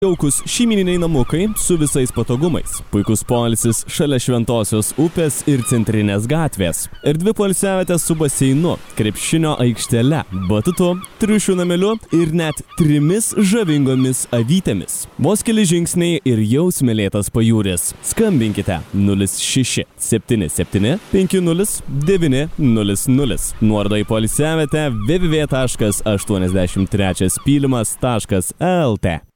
Jaukus šeimyniniai namukai su visais patogumais, puikus poilsis šalia Šventosios upės ir centrinės gatvės, erdvi poilsiavietė su baseinu, krepšinio aikštele, batutu, triušių nameliu ir net 3 žavingomis avytėmis. Vos keli žingsniai ir jau smėlėtas pajūris. Skambinkite 06 77 50 900. Nuoroda į poilsiavietę www.83pylimas.lt.